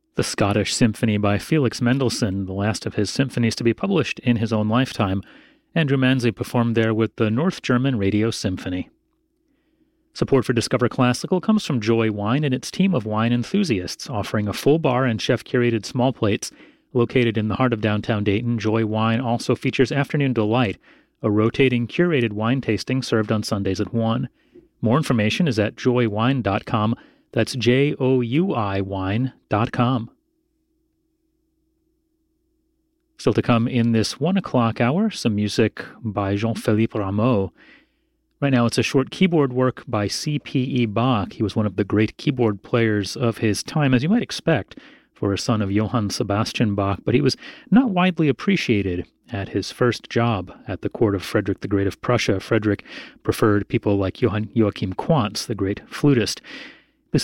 The Scottish Symphony by Felix Mendelssohn, the last of his symphonies to be published in his own lifetime. Andrew Manze performed there with the North German Radio Symphony. Support for Discover Classical comes from Joy Wine and its team of wine enthusiasts, offering a full bar and chef-curated small plates. Located in the heart of downtown Dayton, Joy Wine also features Afternoon Delight, a rotating curated wine tasting served on Sundays at 1. More information is at joywine.com. That's JOUI wine.com. Still to come in this 1 o'clock hour, some music by Jean-Philippe Rameau. Right now it's a short keyboard work by C.P.E. Bach. He was one of the great keyboard players of his time, as you might expect, for a son of Johann Sebastian Bach, but he was not widely appreciated at his first job at the court of Frederick the Great of Prussia. Frederick preferred people like Joachim Quantz, the great flutist.